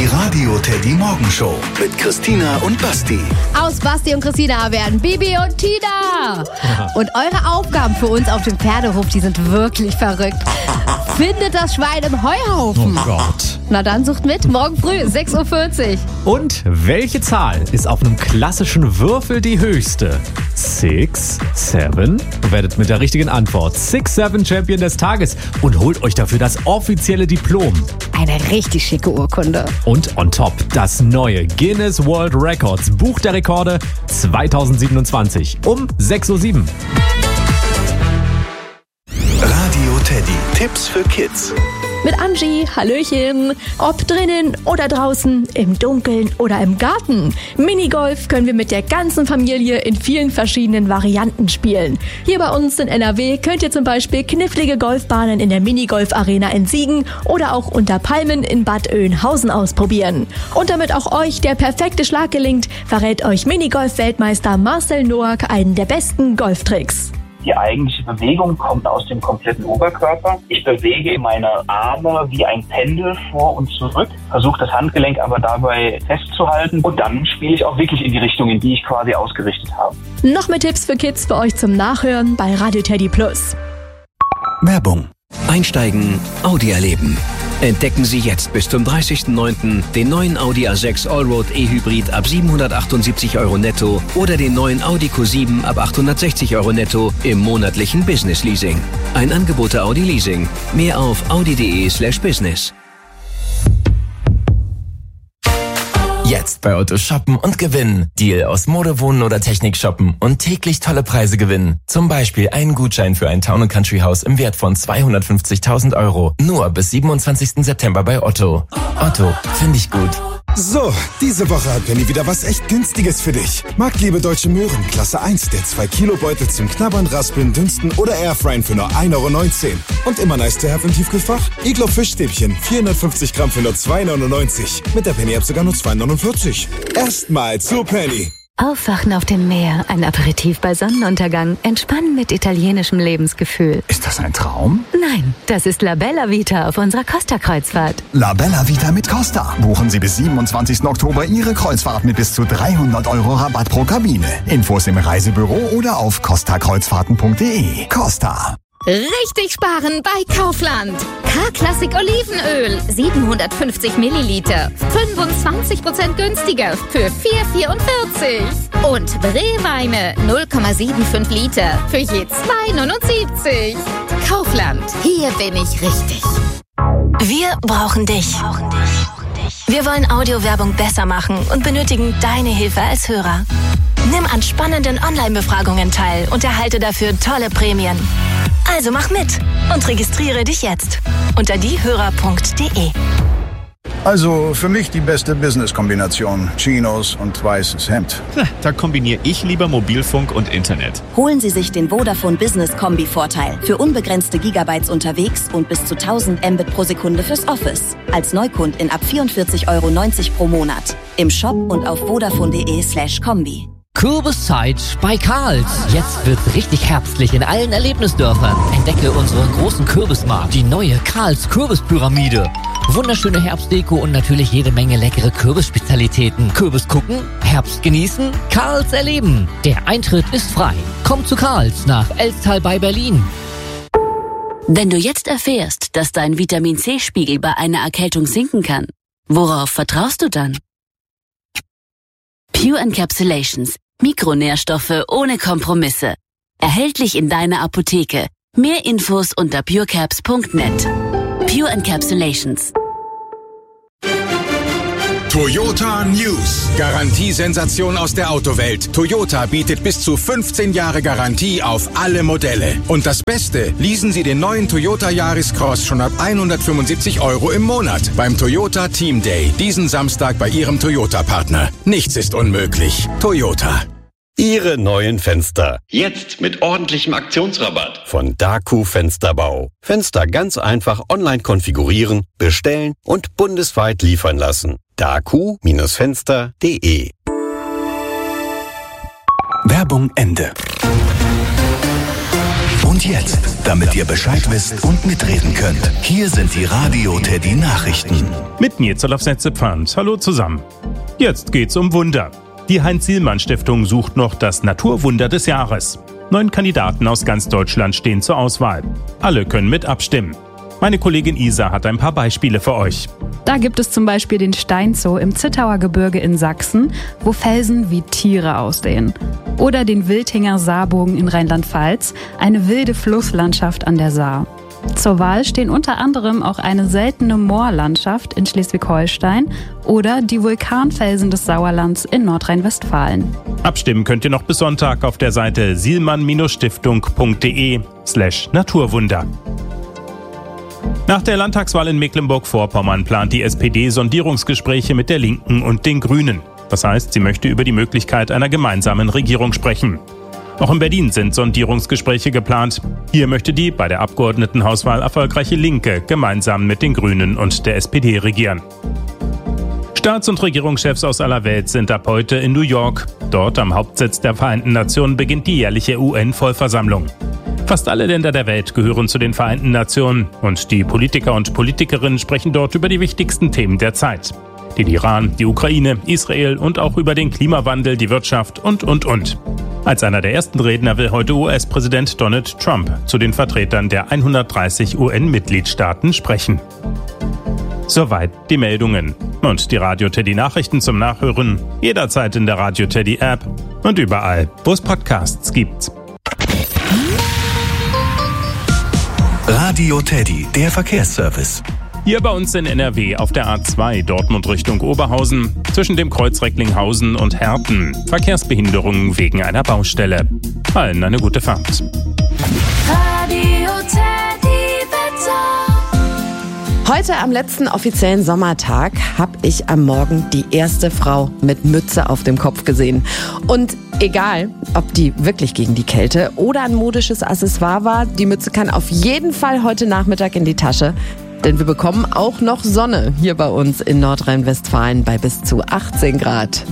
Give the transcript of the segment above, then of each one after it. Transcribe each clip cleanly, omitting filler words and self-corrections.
Radio Teddy Morgenshow mit Christina und Basti. Aus Basti und Christina werden Bibi und Tina. Und eure Aufgaben für uns auf dem Pferdehof, die sind wirklich verrückt. Findet das Schwein im Heuhaufen. Oh Gott. Na dann sucht mit, morgen früh, 6:40 Uhr. Und welche Zahl ist auf einem klassischen Würfel die höchste? 6, 7? Werdet mit der richtigen Antwort 6-7 Champion des Tages und holt euch dafür das offizielle Diplom. Eine richtig schicke Urkunde. Und on top das neue Guinness World Records Buch der Rekorde 2027 um 6:07 Uhr. Radio Teddy. Tipps für Kids. Mit Angie, Hallöchen. Ob drinnen oder draußen, im Dunkeln oder im Garten. Minigolf können wir mit der ganzen Familie in vielen verschiedenen Varianten spielen. Hier bei uns in NRW könnt ihr zum Beispiel knifflige Golfbahnen in der Minigolf-Arena in Siegen oder auch unter Palmen in Bad Oeynhausen ausprobieren. Und damit auch euch der perfekte Schlag gelingt, verrät euch Minigolf-Weltmeister Marcel Noack einen der besten Golftricks. Die eigentliche Bewegung kommt aus dem kompletten Oberkörper. Ich bewege meine Arme wie ein Pendel vor und zurück, versuche das Handgelenk aber dabei festzuhalten und dann spiele ich auch wirklich in die Richtung, in die ich quasi ausgerichtet habe. Noch mehr Tipps für Kids für euch zum Nachhören bei Radio Teddy Plus. Werbung. Einsteigen, Audi erleben. Entdecken Sie jetzt bis zum 30.09. den neuen Audi A6 Allroad E-Hybrid ab 778 € netto oder den neuen Audi Q7 ab 860 € netto im monatlichen Business Leasing. Ein Angebot der Audi Leasing. Mehr auf audi.de/business. Jetzt bei Otto shoppen und gewinnen. Deal aus Mode, Wohnen oder Technik shoppen und täglich tolle Preise gewinnen. Zum Beispiel einen Gutschein für ein Town & Country Haus im Wert von 250.000 €. Nur bis 27. September bei Otto. Otto, finde ich gut. So, diese Woche hat Penny wieder was echt Günstiges für dich. Marktliebe Deutsche Möhren, Klasse 1, der 2-Kilo-Beutel zum Knabbern, Raspeln, Dünsten oder Airfryen für nur 1,19 € Und immer nice to have im Tiefkühlfach. Iglo Fischstäbchen, 450 Gramm für nur 2,99 €. Mit der Penny-App sogar nur 2,49 €. Erstmal zu Penny. Aufwachen auf dem Meer, ein Aperitif bei Sonnenuntergang, entspannen mit italienischem Lebensgefühl. Ist das ein Traum? Nein, das ist La Bella Vita auf unserer Costa-Kreuzfahrt. La Bella Vita mit Costa. Buchen Sie bis 27. Oktober Ihre Kreuzfahrt mit bis zu 300 € Rabatt pro Kabine. Infos im Reisebüro oder auf costakreuzfahrten.de. Costa. Richtig sparen bei Kaufland. K-Klassik Olivenöl, 750 Milliliter, 25% günstiger für 4,44. Und Brewweine, 0,75 Liter für je 2,79. Kaufland, hier bin ich richtig. Wir brauchen dich. Wir wollen Audiowerbung besser machen und benötigen deine Hilfe als Hörer. Nimm an spannenden Online-Befragungen teil und erhalte dafür tolle Prämien. Also mach mit und registriere dich jetzt unter diehörer.de. Also für mich die beste Business-Kombination. Chinos und weißes Hemd. Da kombiniere ich lieber Mobilfunk und Internet. Holen Sie sich den Vodafone Business Kombi-Vorteil. Für unbegrenzte Gigabytes unterwegs und bis zu 1000 Mbit pro Sekunde fürs Office. Als Neukundin ab 44,90 € pro Monat. Im Shop und auf vodafone.de/kombi. Kürbiszeit bei Karls. Jetzt wird's richtig herbstlich in allen Erlebnisdörfern. Entdecke unseren großen Kürbismarkt, die neue Karls Kürbispyramide. Wunderschöne Herbstdeko und natürlich jede Menge leckere Kürbisspezialitäten. Kürbis gucken, Herbst genießen, Karls erleben. Der Eintritt ist frei. Komm zu Karls nach Elstal bei Berlin. Wenn du jetzt erfährst, dass dein Vitamin-C-Spiegel bei einer Erkältung sinken kann, worauf vertraust du dann? Pure Encapsulations. Mikronährstoffe ohne Kompromisse. Erhältlich in deiner Apotheke. Mehr Infos unter purecaps.net. Pure Encapsulations. Toyota News. Garantiesensation aus der Autowelt. Toyota bietet bis zu 15 Jahre Garantie auf alle Modelle. Und das Beste, leasen Sie den neuen Toyota Yaris Cross schon ab 175 € im Monat beim Toyota Team Day. Diesen Samstag bei Ihrem Toyota-Partner. Nichts ist unmöglich. Toyota. Ihre neuen Fenster. Jetzt mit ordentlichem Aktionsrabatt. Von Daku Fensterbau. Fenster ganz einfach online konfigurieren, bestellen und bundesweit liefern lassen. daku-fenster.de. Werbung Ende. Und jetzt, damit ihr Bescheid wisst und mitreden könnt, hier sind die Radio Teddy Nachrichten. Mit mir Zolofsetze-Pfand. Hallo zusammen. Jetzt geht's um Wunder. Die Heinz-Sielmann-Stiftung sucht noch das Naturwunder des Jahres. 9 Kandidaten aus ganz Deutschland stehen zur Auswahl. Alle können mit abstimmen. Meine Kollegin Isa hat ein paar Beispiele für euch. Da gibt es zum Beispiel den Steinzoo im Zittauer Gebirge in Sachsen, wo Felsen wie Tiere aussehen. Oder den Wildhinger Saarbogen in Rheinland-Pfalz, eine wilde Flusslandschaft an der Saar. Zur Wahl stehen unter anderem auch eine seltene Moorlandschaft in Schleswig-Holstein oder die Vulkanfelsen des Sauerlands in Nordrhein-Westfalen. Abstimmen könnt ihr noch bis Sonntag auf der Seite sielmann-stiftung.de/Naturwunder. Nach der Landtagswahl in Mecklenburg-Vorpommern plant die SPD Sondierungsgespräche mit der Linken und den Grünen. Das heißt, sie möchte über die Möglichkeit einer gemeinsamen Regierung sprechen. Auch in Berlin sind Sondierungsgespräche geplant. Hier möchte die bei der Abgeordnetenhauswahl erfolgreiche Linke gemeinsam mit den Grünen und der SPD regieren. Staats- und Regierungschefs aus aller Welt sind ab heute in New York. Dort am Hauptsitz der Vereinten Nationen beginnt die jährliche UN-Vollversammlung. Fast alle Länder der Welt gehören zu den Vereinten Nationen und die Politiker und Politikerinnen sprechen dort über die wichtigsten Themen der Zeit. Den Iran, die Ukraine, Israel und auch über den Klimawandel, die Wirtschaft und. Als einer der ersten Redner will heute US-Präsident Donald Trump zu den Vertretern der 130 UN-Mitgliedstaaten sprechen. Soweit die Meldungen. Und die Radio Teddy Nachrichten zum Nachhören jederzeit in der Radio Teddy App und überall, wo es Podcasts gibt. Radio Teddy, der Verkehrsservice. Hier bei uns in NRW auf der A2 Dortmund Richtung Oberhausen zwischen dem Kreuz Recklinghausen und Herten. Verkehrsbehinderungen wegen einer Baustelle. Allen eine gute Fahrt. Radio Teddy Wetter. Heute am letzten offiziellen Sommertag habe ich am Morgen die erste Frau mit Mütze auf dem Kopf gesehen. Und egal, ob die wirklich gegen die Kälte oder ein modisches Accessoire war, die Mütze kann auf jeden Fall heute Nachmittag in die Tasche. Denn wir bekommen auch noch Sonne hier bei uns in Nordrhein-Westfalen bei bis zu 18 Grad.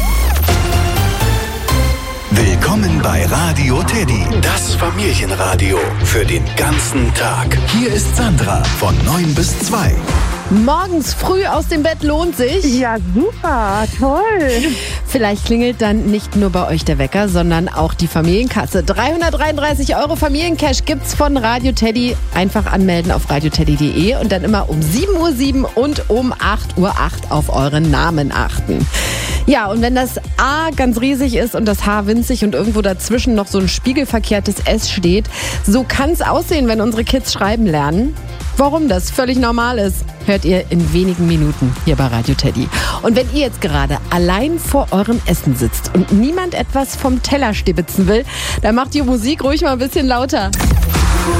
Willkommen bei Radio Teddy, das Familienradio für den ganzen Tag. Hier ist Sandra von 9 bis 2. Morgens früh aus dem Bett lohnt sich. Ja, super, toll. Vielleicht klingelt dann nicht nur bei euch der Wecker, sondern auch die Familienkasse. 333 € Familiencash gibt's von Radio Teddy. Einfach anmelden auf radioteddy.de und dann immer um 7:07 Uhr und um 8:08 Uhr auf euren Namen achten. Ja, und wenn das A ganz riesig ist und das H winzig und irgendwo dazwischen noch so ein spiegelverkehrtes S steht, so kann's aussehen, wenn unsere Kids schreiben lernen. Warum das völlig normal ist, hört ihr in wenigen Minuten hier bei Radio Teddy. Und wenn ihr jetzt gerade allein vor eurem Essen sitzt und niemand etwas vom Teller stibitzen will, dann macht die Musik ruhig mal ein bisschen lauter.